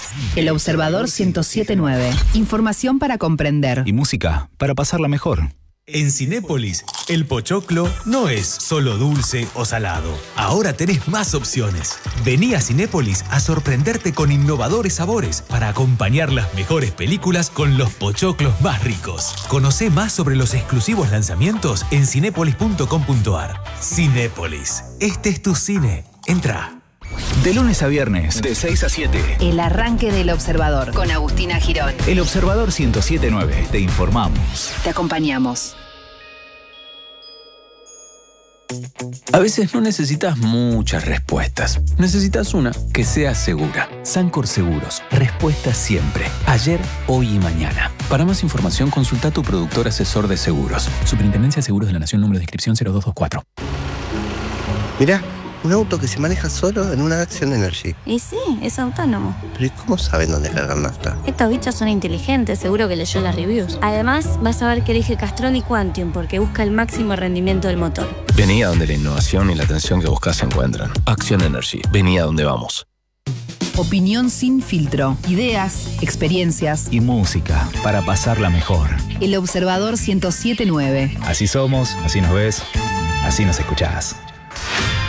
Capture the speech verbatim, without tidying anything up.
El Observador ciento siete punto nueve. Información para comprender. Y música para pasarla mejor. En Cinépolis, el pochoclo no es solo dulce o salado. Ahora tenés más opciones. Vení a Cinépolis a sorprenderte con innovadores sabores para acompañar las mejores películas con los pochoclos más ricos. Conocé más sobre los exclusivos lanzamientos en cinépolis punto com punto ar. Cinépolis, este es tu cine. Entra. De lunes a viernes, de seis a siete. El arranque del Observador con Agustina Girón. El Observador ciento siete punto nueve. Te informamos. Te acompañamos. A veces no necesitas muchas respuestas. Necesitas una que sea segura. Sancor Seguros. Respuesta siempre. Ayer, hoy y mañana. Para más información, consulta a tu productor asesor de seguros. Superintendencia de Seguros de la Nación, número de inscripción cero dos dos cuatro. Mirá, un auto que se maneja solo en una Action Energy. Y sí, es autónomo. Pero ¿y cómo saben dónde cargar nafta? Estos bichos son inteligentes, seguro que leyó las reviews. Además, vas a ver que elige Castrol y Quantium porque busca el máximo rendimiento del motor. Vení a donde la innovación y la atención que buscas se encuentran. Action Energy. Vení a donde vamos. Opinión sin filtro. Ideas, experiencias y música para pasarla mejor. El Observador ciento siete punto nueve. Así somos, así nos ves, así nos escuchás.